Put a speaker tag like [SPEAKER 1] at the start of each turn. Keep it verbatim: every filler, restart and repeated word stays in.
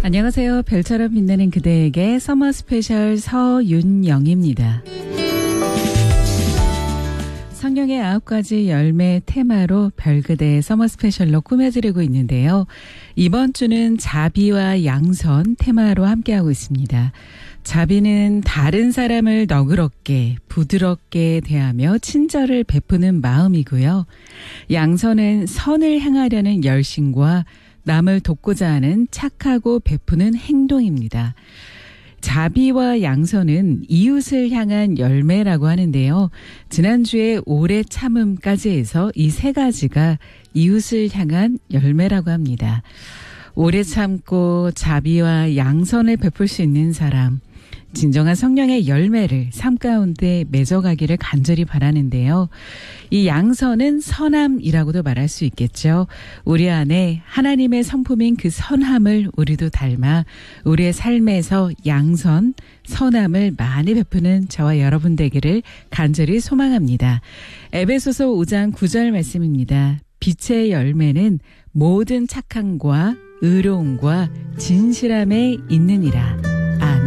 [SPEAKER 1] 안녕하세요. 별처럼 빛나는 그대에게 서머 스페셜 서윤영입니다. 성령의 아홉 가지 열매 테마로 별그대 서머 스페셜로 꾸며드리고 있는데요. 이번 주는 자비와 양선 테마로 함께하고 있습니다. 자비는 다른 사람을 너그럽게 부드럽게 대하며 친절을 베푸는 마음이고요. 양선은 선을 향하려는 열심과 남을 돕고자 하는 착하고 베푸는 행동입니다. 자비와 양선은 이웃을 향한 열매라고 하는데요. 지난주에 오래 참음까지 해서 이 세 가지가 이웃을 향한 열매라고 합니다. 오래 참고 자비와 양선을 베풀 수 있는 사람, 진정한 성령의 열매를 삶 가운데 맺어가기를 간절히 바라는데요. 이 양선은 선함이라고도 말할 수 있겠죠. 우리 안에 하나님의 성품인 그 선함을 우리도 닮아 우리의 삶에서 양선, 선함을 많이 베푸는 저와 여러분 되기를 간절히 소망합니다. 에베소서 오 장 구 절 말씀입니다. 빛의 열매는 모든 착함과 의로움과 진실함에 있느니라. 아멘.